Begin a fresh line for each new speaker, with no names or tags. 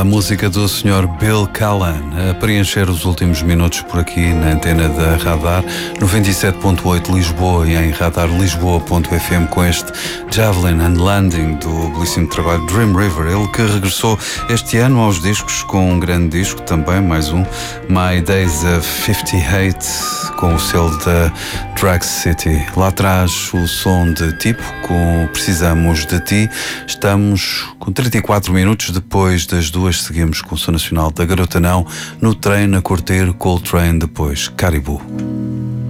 a música do Sr. Bill Callan a preencher os últimos minutos por aqui na antena da Radar 97.8 Lisboa e em radarlisboa.fm com este Javelin and Landing do belíssimo trabalho Dream River, ele que regressou este ano aos discos com um grande disco também, mais um, My Days of 58, com o selo da Drag City. Lá atrás o som de Tipo com Precisamos de Ti. Estamos com 34 minutos depois das duas, seguimos com o som nacional da Garota Não, No Trem, a curtir Coltrane, depois Caribou.